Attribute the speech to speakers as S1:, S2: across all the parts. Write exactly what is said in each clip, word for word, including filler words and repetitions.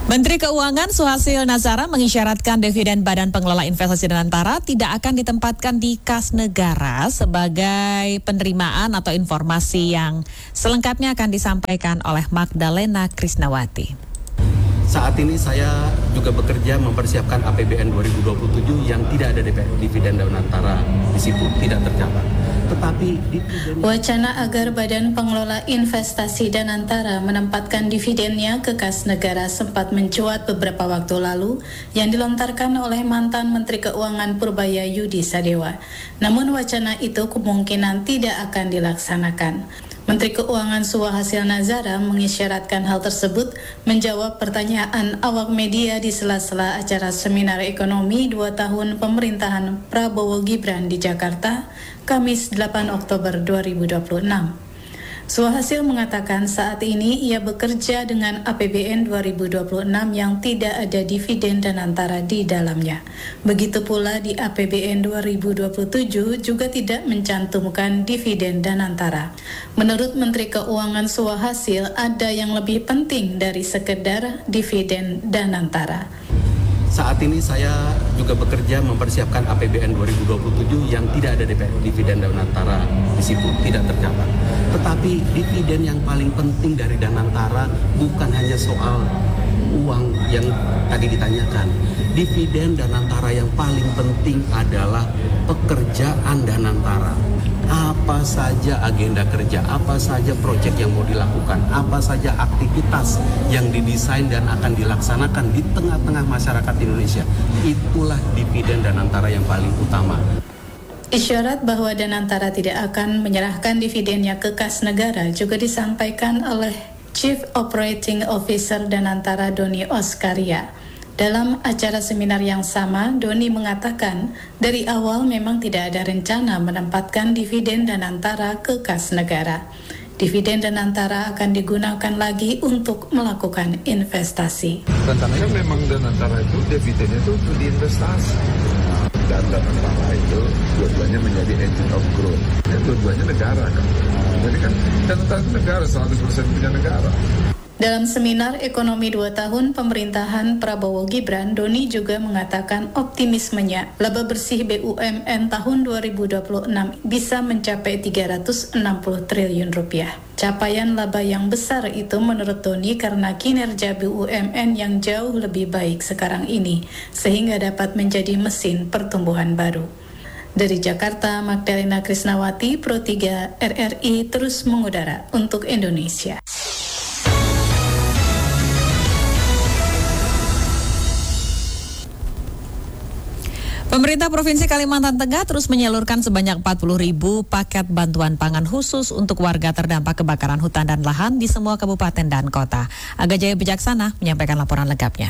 S1: Menteri Keuangan Suhasil Nazara mengisyaratkan dividen Badan Pengelola Investasi Danantara tidak akan ditempatkan di kas negara sebagai penerimaan atau informasi yang selengkapnya akan disampaikan oleh Magdalena Krisnawati.
S2: Saat ini saya juga bekerja mempersiapkan A P B N dua ribu dua puluh tujuh yang tidak ada dividen Danantara di situ, tidak tercatat. Tetapi dividen...
S3: Wacana agar Badan Pengelola Investasi Danantara menempatkan dividennya ke kas negara sempat mencuat beberapa waktu lalu yang dilontarkan oleh mantan Menteri Keuangan Purbaya Yudi Sadewa. Namun wacana itu kemungkinan tidak akan dilaksanakan. Menteri Keuangan Suhasil Nazara mengisyaratkan hal tersebut menjawab pertanyaan awak media di sela-sela acara seminar ekonomi dua tahun pemerintahan Prabowo Gibran di Jakarta, Kamis delapan Oktober dua ribu dua puluh enam. Suhasil mengatakan saat ini ia bekerja dengan A P B N dua ribu dua puluh enam yang tidak ada dividen Danantara di dalamnya. Begitu pula di A P B N dua ribu dua puluh tujuh juga tidak mencantumkan dividen Danantara. Menurut Menteri Keuangan Suhasil, ada yang lebih penting dari sekedar dividen Danantara.
S2: Saat ini saya juga bekerja mempersiapkan A P B N dua ribu dua puluh tujuh yang tidak ada dividen Danantara di situ, tidak tercatat. Tetapi dividen yang paling penting dari Danantara bukan hanya soal uang yang tadi ditanyakan. Dividen Danantara yang paling penting adalah pekerjaan Danantara. Apa saja agenda kerja, apa saja proyek yang mau dilakukan, apa saja aktivitas yang didesain dan akan dilaksanakan di tengah-tengah masyarakat Indonesia. Itulah dividen Danantara yang paling utama.
S3: Isyarat bahwa Danantara tidak akan menyerahkan dividennya ke kas negara juga disampaikan oleh Chief Operating Officer Danantara Doni Oskaria. Dalam acara seminar yang sama, Doni mengatakan dari awal memang tidak ada rencana menempatkan dividen Danantara ke kas negara. Dividen Danantara akan digunakan lagi untuk melakukan investasi.
S4: Rencananya memang Danantara itu dividennya itu untuk diinvestasi. Dan Danantara itu dua-duanya menjadi engine of growth. Ya, dua-duanya negara kan. Jadi kan Danantara itu negara, seratus persen punya negara.
S3: Dalam seminar ekonomi dua tahun pemerintahan Prabowo Gibran, Doni juga mengatakan optimismenya laba bersih B U M N tahun dua ribu dua puluh enam bisa mencapai tiga ratus enam puluh triliun rupiah. Capaian laba yang besar itu menurut Doni karena kinerja B U M N yang jauh lebih baik sekarang ini, sehingga dapat menjadi mesin pertumbuhan baru. Dari Jakarta, Magdalena Krisnawati, Pro tiga R R I terus mengudara untuk Indonesia.
S1: Pemerintah Provinsi Kalimantan Tengah terus menyalurkan sebanyak empat puluh ribu paket bantuan pangan khusus untuk warga terdampak kebakaran hutan dan lahan di semua kabupaten dan kota. Aga Jaya Bijaksana menyampaikan laporan lengkapnya.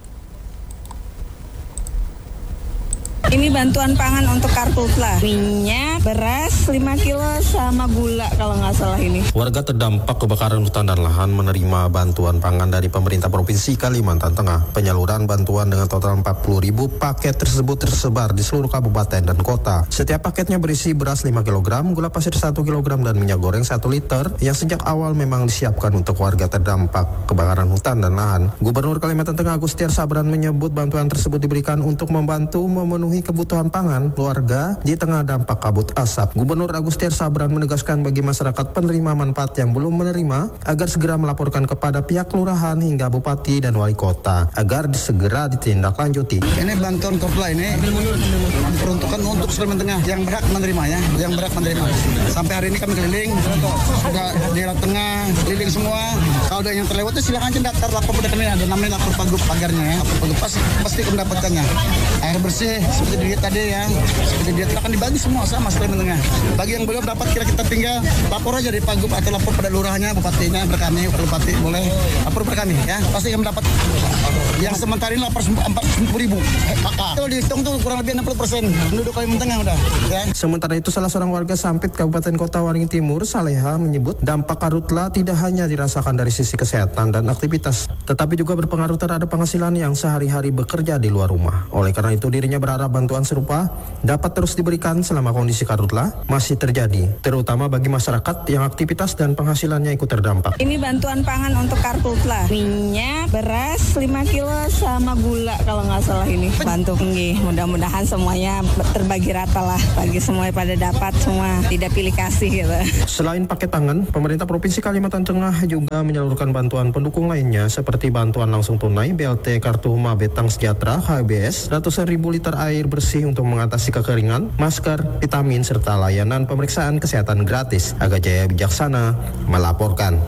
S5: Ini bantuan pangan untuk karhutla, minyak, beras lima kilo sama gula kalau nggak salah ini.
S6: Warga terdampak kebakaran hutan dan lahan menerima bantuan pangan dari pemerintah Provinsi Kalimantan Tengah. Penyaluran bantuan dengan total empat puluh ribu paket tersebut tersebar di seluruh kabupaten dan kota. Setiap paketnya berisi beras lima kilogram, gula pasir satu kilogram, dan minyak goreng satu liter yang sejak awal memang disiapkan untuk warga terdampak kebakaran hutan dan lahan. Gubernur Kalimantan Tengah Agustiar Sabran menyebut bantuan tersebut diberikan untuk membantu memenuhi kebutuhan pangan keluarga di tengah dampak kabut asap. Gubernur Agustiar Sabran menegaskan bagi masyarakat penerima manfaat yang belum menerima agar segera melaporkan kepada pihak kelurahan hingga bupati dan wali kota agar segera ditindaklanjuti.
S7: Ini bantuan Korpla ini diperuntukkan untuk Kalimantan Tengah yang berhak menerima ya, yang berhak menerima. Sampai hari ini kami keliling, sudah daerah tengah, keliling semua. Kalau ada yang terlewat silakan aja daftar lapor pada kami, ada namanya lapor Pagub pagarnya ya. Lapor Pagub pasti pasti mendapatkannya. Air bersih seperti dilihat tadi ya, seperti dilihat akan dibagi semua sama Kalimantan Tengah. Bagi yang belum dapat kira kita tinggal lapor aja di Pagub atau lapor pada lurahnya, bupatinya, berkami, bupati boleh lapor pada kami ya. Pasti yang mendapat. Yang sementara ini lapor empat puluh ribu kakak. Kalau dihitung tuh kurang lebih enam puluh persen penduduk Kalimantan Tengah udah. Ya.
S6: Sementara itu salah seorang warga Sampit Kabupaten Kota Waringin Timur, Saleha, menyebut dampak karhutla tidak hanya dirasakan dari sisi kesehatan dan aktivitas, tetapi juga berpengaruh terhadap penghasilan yang sehari-hari bekerja di luar rumah. Oleh karena itu dirinya berharap bantuan serupa dapat terus diberikan selama kondisi karhutla masih terjadi, terutama bagi masyarakat yang aktivitas dan penghasilannya ikut terdampak.
S5: Ini bantuan pangan untuk karhutla. karhutlah. Minyak, beras lima kilo sama gula kalau nggak salah ini. Bantu nggih, mudah-mudahan semuanya terbagi rata lah, bagi semuanya pada dapat, semua tidak pilih kasih gitu.
S6: Selain paket tangan, pemerintah Provinsi Kalimantan Tengah juga menyalurkan bantuan pendukung lainnya seperti bantuan langsung tunai, B L T, Kartu Huma Betang Sejahtera, H B S, ratusan ribu liter air bersih untuk mengatasi kekeringan, masker, vitamin, serta layanan pemeriksaan kesehatan gratis. Aga Jaya Bijaksana melaporkan.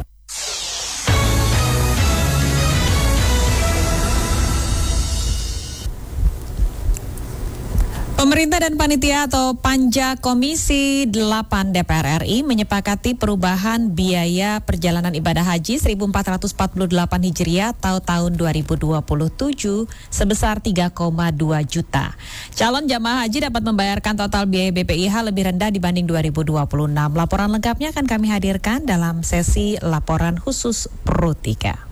S1: Pemerintah dan panitia atau Panja Komisi delapan D P R R I menyepakati perubahan biaya perjalanan ibadah haji seribu empat ratus empat puluh delapan Hijriah atau tahun dua ribu dua puluh tujuh sebesar tiga koma dua juta. Calon jamaah haji dapat membayarkan total biaya B P I H lebih rendah dibanding dua ribu dua puluh enam. Laporan lengkapnya akan kami hadirkan dalam sesi laporan khusus Pro tiga.